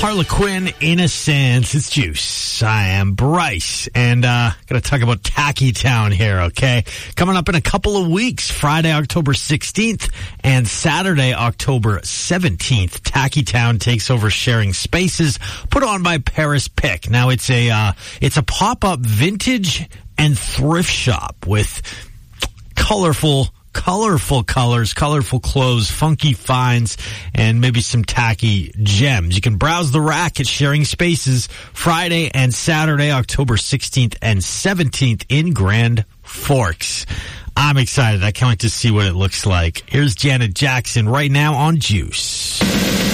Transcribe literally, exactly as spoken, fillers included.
Harlequin Innocence. It's Juice. I am Bryce, and uh gonna talk about Tacky Town here, okay? Coming up in a couple of weeks, Friday, October sixteenth, and Saturday, October seventeenth. Tacky Town takes over Sharing Spaces, put on by Paris Pick. Now, it's a uh it's a pop-up vintage and thrift shop with colorful colorful colors, colorful clothes, funky finds, and maybe some tacky gems. You can browse the rack at Sharing Spaces Friday and Saturday, October sixteenth and seventeenth in Grand Forks. I'm excited. I can't wait to see what it looks like. Here's Janet Jackson right now on Juice.